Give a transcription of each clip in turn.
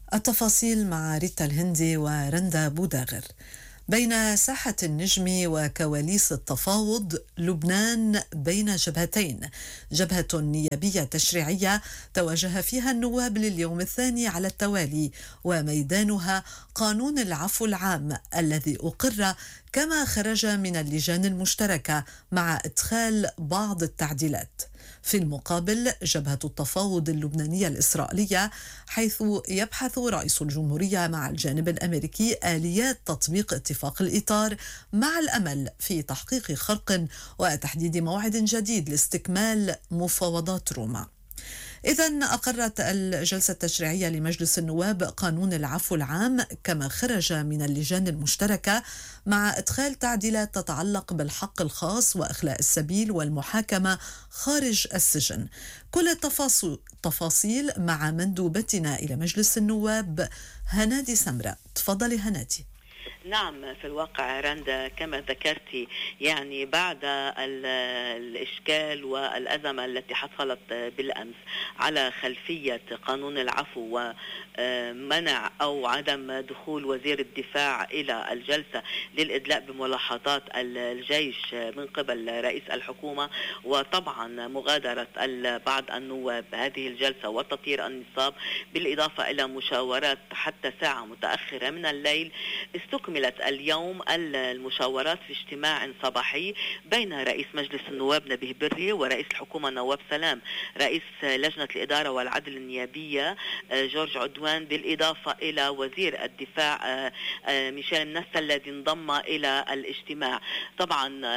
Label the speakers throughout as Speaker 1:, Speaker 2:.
Speaker 1: التفاصيل مع ريتا الهندي ورندا بوداغر. بين ساحة النجم وكواليس التفاوض، لبنان بين جبهتين: جبهة نيابية تشريعية تواجه فيها النواب لليوم الثاني على التوالي، وميدانها قانون العفو العام الذي أقر كما خرج من اللجان المشتركة مع إدخال بعض التعديلات. في المقابل، جبهة التفاوض اللبنانية الإسرائيلية، حيث يبحث رئيس الجمهورية مع الجانب الأمريكي آليات تطبيق اتفاق الإطار، مع الأمل في تحقيق خرق وتحديد موعد جديد لاستكمال مفاوضات روما. إذن أقرت الجلسة التشريعية لمجلس النواب قانون العفو العام كما خرج من اللجان المشتركة، مع إدخال تعديلات تتعلق بالحق الخاص وإخلاء السبيل والمحاكمة خارج السجن. كل التفاصيل مع مندوبتنا إلى مجلس النواب هنادي سمرة. تفضلي هنادي.
Speaker 2: نعم، في الواقع رندا كما ذكرتي، يعني بعد الإشكال والأزمة التي حصلت بالأمس على خلفية قانون العفو ومنع أو عدم دخول وزير الدفاع إلى الجلسة للإدلاء بملاحظات الجيش من قبل رئيس الحكومة، وطبعا مغادرة بعض النواب هذه الجلسة وتطير النصاب، بالإضافة إلى مشاورات حتى ساعة متأخرة من الليل، استكملت اليوم المشاورات في اجتماع صباحي بين رئيس مجلس النواب نبيه بري ورئيس الحكومة نواف سلام، رئيس لجنة الإدارة والعدل النيابية جورج عدوان، بالإضافة إلى وزير الدفاع ميشيل منسى الذي انضم إلى الاجتماع. طبعا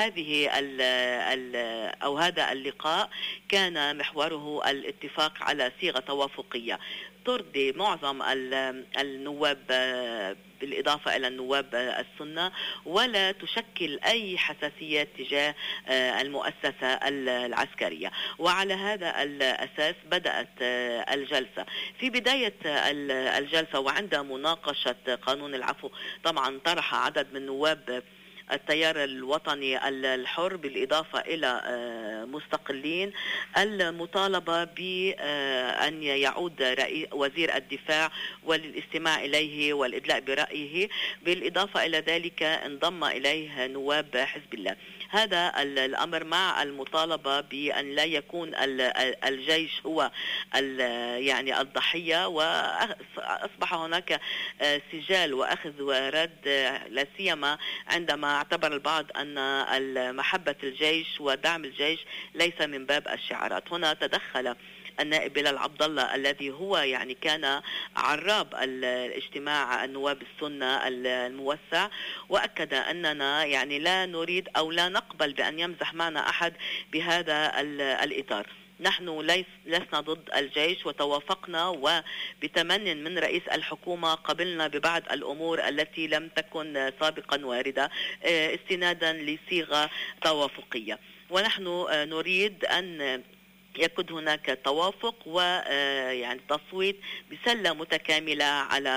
Speaker 2: هذا اللقاء كان محوره الاتفاق على صيغة توافقية ترضي معظم النواب بالإضافة إلى النواب السنة، ولا تشكل أي حساسيات تجاه المؤسسة العسكرية. وعلى هذا الأساس بدأت الجلسة. في بداية الجلسة وعند مناقشة قانون العفو، طبعا طرح عدد من نواب التيار الوطني الحر بالإضافة إلى مستقلين المطالبة بأن يعود وزير الدفاع وللاستماع إليه والإدلاء برأيه. بالإضافة إلى ذلك انضم إليه نواب حزب الله. هذا الأمر مع المطالبة بأن لا يكون الجيش هو يعني الضحية، وأصبح هناك سجال وأخذ ورد، لا سيما عندما اعتبر البعض أن محبة الجيش ودعم الجيش ليس من باب الشعارات. هنا تدخل النائب بلال عبد الله الذي هو يعني كان عراب الاجتماع النواب السنة الموسع، وأكد أننا يعني لا نريد أو لا نقبل بأن يمزح معنا أحد بهذا الإطار. نحن لسنا ضد الجيش، وتوافقنا وبتمن من رئيس الحكومة قبلنا ببعض الأمور التي لم تكن سابقا واردة استنادا لصيغة توافقية، ونحن نريد أن يكون هناك توافق ويعني تصويت بسلة متكاملة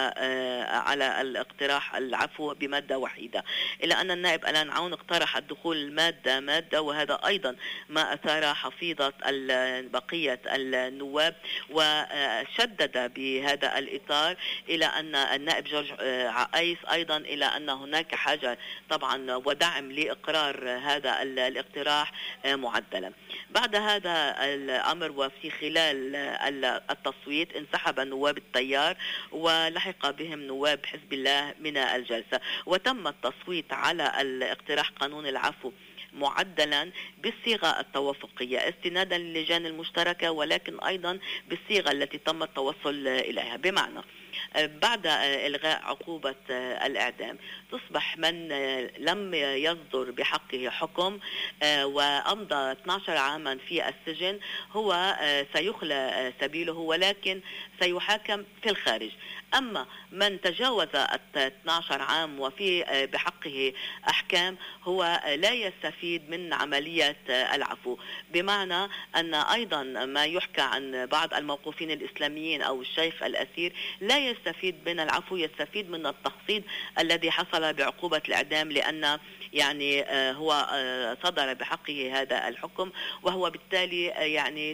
Speaker 2: على الاقتراح العفو بمادة وحيدة، إلا أن النائب ألان عون اقترح الدخول مادة، وهذا أيضا ما أثار حفيظة بقية النواب، وشدد بهذا الإطار إلى أن النائب جورج عقيس أيضا إلى أن هناك حاجة طبعا ودعم لإقرار هذا الاقتراح معدلا. بعد هذا الأمر وفي خلال التصويت انسحب نواب التيار ولحق بهم نواب حزب الله من الجلسة، وتم التصويت على الاقتراح قانون العفو معدلا بالصيغة التوافقية استنادا للجان المشتركة، ولكن أيضا بالصيغة التي تم التوصل إليها، بمعنى بعد إلغاء عقوبة الإعدام تصبح من لم يصدر بحقه حكم وأمضى 12 عاما في السجن هو سيخلى سبيله، ولكن سيحاكم في الخارج. أما من تجاوز 12 عام وفي بحقه أحكام هو لا يستفيد يستفيد من عملية العفو، بمعنى أن أيضا ما يحكى عن بعض الموقوفين الإسلاميين أو الشيخ الأسير لا يستفيد من العفو، يستفيد من التخفيض الذي حصل بعقوبة الإعدام، لأن يعني هو صدر بحقه هذا الحكم، وهو بالتالي يعني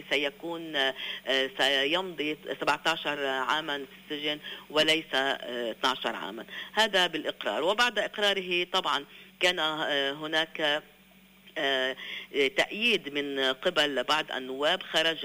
Speaker 2: سيمضي 17 عاما في السجن وليس 12 عاما. هذا بالإقرار. وبعد إقراره طبعا كان هناك تأييد من قبل بعض النواب، خرج